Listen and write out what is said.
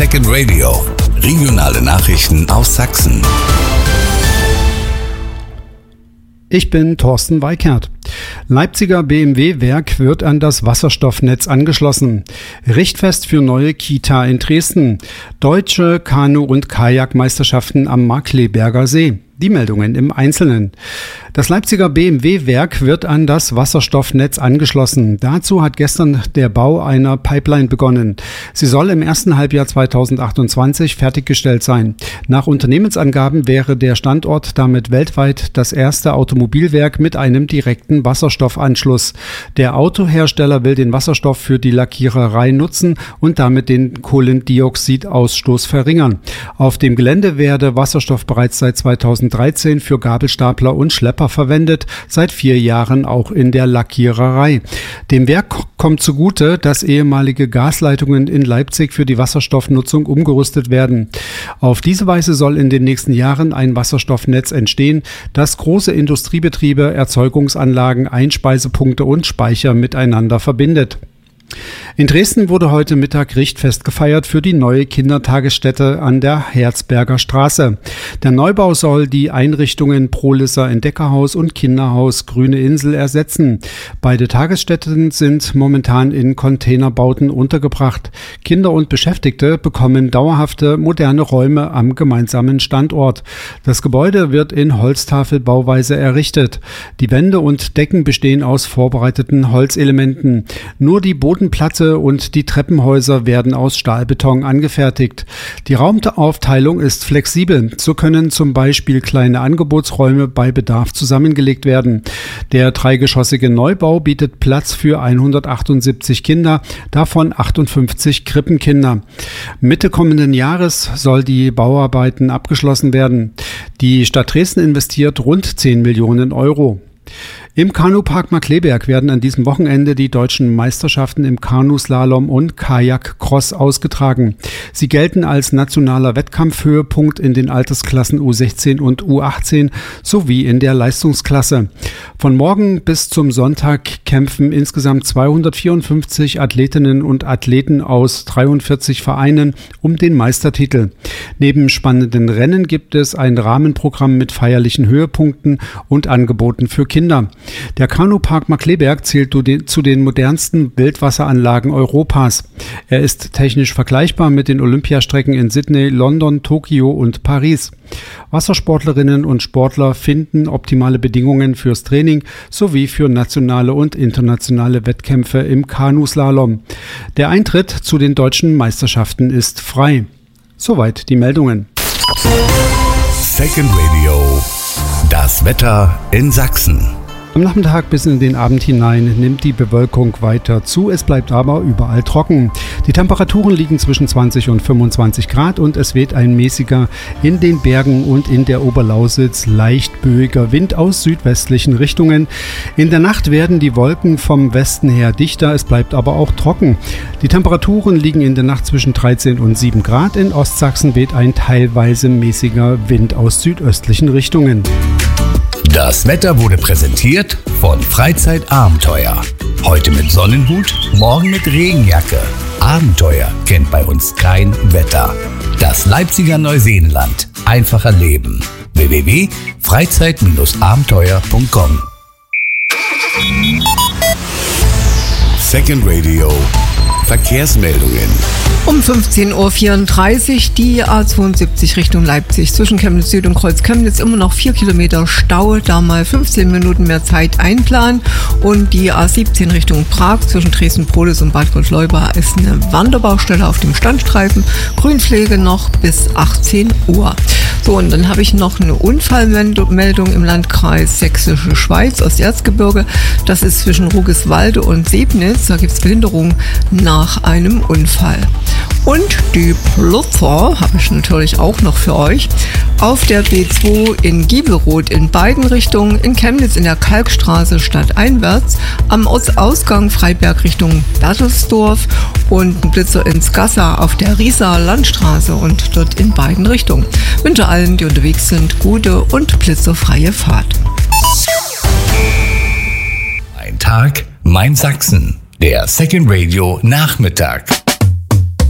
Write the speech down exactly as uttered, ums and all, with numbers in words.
Second Radio. Regionale Nachrichten aus Sachsen. Ich bin Thorsten Weikert. Leipziger B M W-Werk wird an das Wasserstoffnetz angeschlossen. Richtfest für neue Kita in Dresden. Deutsche Kanu- und Kajakmeisterschaften am Markkleeberger See. Die Meldungen im Einzelnen. Das Leipziger B M W-Werk wird an das Wasserstoffnetz angeschlossen. Dazu hat gestern der Bau einer Pipeline begonnen. Sie soll im ersten Halbjahr zweitausendachtundzwanzig fertiggestellt sein. Nach Unternehmensangaben wäre der Standort damit weltweit das erste Automobilwerk mit einem direkten Wasserstoffanschluss. Der Autohersteller will den Wasserstoff für die Lackiererei nutzen und damit den Kohlendioxidausstoß verringern. Auf dem Gelände werde Wasserstoff bereits seit zweitausenddreizehn für Gabelstapler und Schlepper verwendet, seit vier Jahren auch in der Lackiererei. Dem Werk kommt zugute, dass ehemalige Gasleitungen in Leipzig für die Wasserstoffnutzung umgerüstet werden. Auf diese Weise soll in den nächsten Jahren ein Wasserstoffnetz entstehen, das große Industriebetriebe, Erzeugungsanlagen, Einspeisepunkte und Speicher miteinander verbindet. In Dresden wurde heute Mittag Richtfest gefeiert für die neue Kindertagesstätte an der Herzberger Straße. Der Neubau soll die Einrichtungen Prolisser Entdeckerhaus und Kinderhaus Grüne Insel ersetzen. Beide Tagesstätten sind momentan in Containerbauten untergebracht. Kinder und Beschäftigte bekommen dauerhafte, moderne Räume am gemeinsamen Standort. Das Gebäude wird in Holztafelbauweise errichtet. Die Wände und Decken bestehen aus vorbereiteten Holzelementen. Nur die Bodenplatte und die Treppenhäuser werden aus Stahlbeton angefertigt. Die Raumaufteilung ist flexibel. So können zum Beispiel kleine Angebotsräume bei Bedarf zusammengelegt werden. Der dreigeschossige Neubau bietet Platz für hundertachtundsiebzig Kinder, davon achtundfünfzig Krippenkinder. Mitte kommenden Jahres soll die Bauarbeiten abgeschlossen werden. Die Stadt Dresden investiert rund zehn Millionen Euro. Im Kanupark Markkleeberg werden an diesem Wochenende die deutschen Meisterschaften im Kanuslalom und Kajakcross ausgetragen. Sie gelten als nationaler Wettkampfhöhepunkt in den Altersklassen U sechzehn und U achtzehn sowie in der Leistungsklasse. Von morgen bis zum Sonntag kämpfen insgesamt zweihundertvierundfünfzig Athletinnen und Athleten aus dreiundvierzig Vereinen um den Meistertitel. Neben spannenden Rennen gibt es ein Rahmenprogramm mit feierlichen Höhepunkten und Angeboten für Kinder. Der Kanupark Markkleeberg zählt zu den modernsten Wildwasseranlagen Europas. Er ist technisch vergleichbar mit den Olympiastrecken in Sydney, London, Tokio und Paris. Wassersportlerinnen und Sportler finden optimale Bedingungen fürs Training sowie für nationale und internationale Wettkämpfe im Kanuslalom. Der Eintritt zu den deutschen Meisterschaften ist frei. Soweit die Meldungen. Second Radio. Das Wetter in Sachsen. Am Nachmittag bis in den Abend hinein nimmt die Bewölkung weiter zu, es bleibt aber überall trocken. Die Temperaturen liegen zwischen zwanzig und fünfundzwanzig Grad und es weht ein mäßiger, in den Bergen und in der Oberlausitz leicht böiger Wind aus südwestlichen Richtungen. In der Nacht werden die Wolken vom Westen her dichter, es bleibt aber auch trocken. Die Temperaturen liegen in der Nacht zwischen dreizehn und sieben Grad, in Ostsachsen weht ein teilweise mäßiger Wind aus südöstlichen Richtungen. Das Wetter wurde präsentiert von Freizeitabenteuer. Heute mit Sonnenhut, morgen mit Regenjacke. Abenteuer kennt bei uns kein Wetter. Das Leipziger Neuseenland. Einfacher Leben. w w w punkt freizeit abenteuer punkt com. Second Radio. Verkehrsmeldungen. Um fünfzehn Uhr vierunddreißig die A zweiundsiebzig Richtung Leipzig. Zwischen Chemnitz Süd und Kreuz Chemnitz immer noch vier Kilometer Stau, da mal fünfzehn Minuten mehr Zeit einplanen. Und die A siebzehn Richtung Prag zwischen Dresden-Prolis und Bad Gottschalk ist eine Wanderbaustelle auf dem Standstreifen. Grünpflege noch bis achtzehn Uhr. So, und dann habe ich noch eine Unfallmeldung im Landkreis Sächsische Schweiz aus Erzgebirge. Das ist zwischen Rugiswalde und Sebnitz. Da gibt es Behinderung nach einem Unfall. Und die Blitzer habe ich natürlich auch noch für euch. Auf der B zwei in Giebelroth in beiden Richtungen, in Chemnitz in der Kalkstraße stadteinwärts, am Ausgang Freiberg Richtung Bertelsdorf und ein Blitzer ins Gassa auf der Rieser Landstraße und dort in beiden Richtungen. Ich wünsche allen, die unterwegs sind, gute und blitzerfreie Fahrt. Ein Tag, mein Sachsen. Der Second Radio Nachmittag.